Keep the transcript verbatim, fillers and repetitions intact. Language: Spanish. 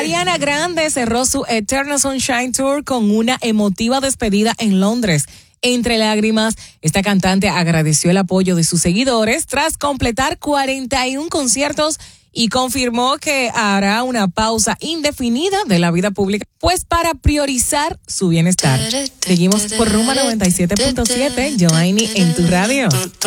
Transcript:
Ariana Grande cerró su Eternal Sunshine Tour con una emotiva despedida en Londres. Entre lágrimas, esta cantante agradeció el apoyo de sus seguidores tras completar cuarenta y uno conciertos y confirmó que hará una pausa indefinida de la vida pública, pues para priorizar su bienestar. Seguimos por Rumba noventa y siete punto siete, Joanny en tu radio.